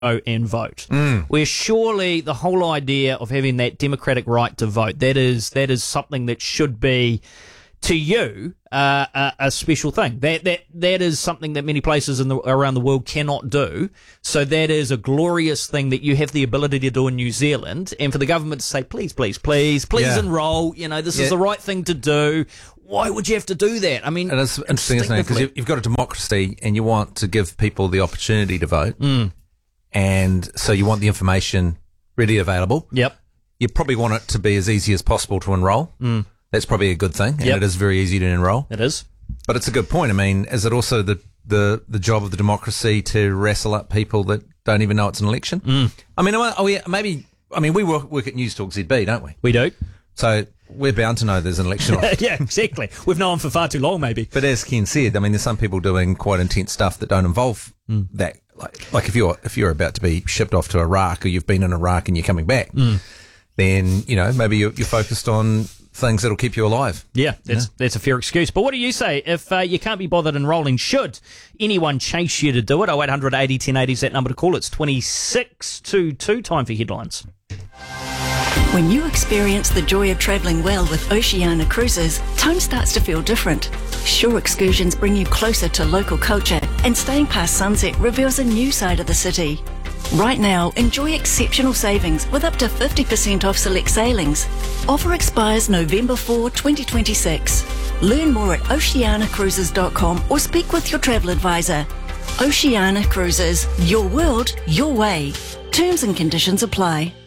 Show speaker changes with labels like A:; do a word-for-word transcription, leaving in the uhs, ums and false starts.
A: and vote.
B: Mm.
A: Where surely the whole idea of having that democratic right to vote, that is that is something that should be, to you, uh, a, a special thing. That that that is something that many places in the, around the world cannot do. So that is a glorious thing that you have the ability to do in New Zealand, and for the government to say, please, please, please, please
B: Yeah.
A: enroll. You know, this
B: Yeah.
A: is the right thing to do. Why would you have to do that? I mean,
B: And it's interesting, isn't it? Because
A: instinctively-
B: you've got a democracy and you want to give people the opportunity to vote.
A: Mm.
B: And so you want the information readily available.
A: Yep.
B: You probably want it to be as easy as possible to enrol.
A: Mm.
B: That's probably a good thing. And
A: Yep.
B: it is very easy to enrol.
A: It is.
B: But it's a good point. I mean, is it also the, the, the job of the democracy to wrestle up people that don't even know it's an election?
A: Mm.
B: I mean, oh yeah, maybe, I mean, we work, work at News Talk Z B, don't we?
A: We do.
B: So we're bound to know there's an election on.
A: Yeah, exactly. We've known for far too long, maybe.
B: But as Ken said, I mean, there's some people doing quite intense stuff that don't involve
A: Mm.
B: that. Like, like if you're if you're about to be shipped off to Iraq, or you've been in Iraq and you're coming back,
A: Mm.
B: then you know maybe you're, you're focused on things that'll keep you alive.
A: Yeah, that's that's a fair excuse. But what do you say? If uh, you can't be bothered enrolling, should anyone chase you to do it? oh eight hundred eighty ten eighty is that number to call. It's twenty-six to two. Time for headlines.
C: When you experience the joy of travelling well with Oceania Cruises, time starts to feel different. Shore excursions bring you closer to local culture, and staying past sunset reveals a new side of the city. Right now, enjoy exceptional savings with up to fifty percent off select sailings. Offer expires November fourth, twenty twenty-six. Learn more at oceania cruises dot com or speak with your travel advisor. Oceania Cruises, your world, your way. Terms and conditions apply.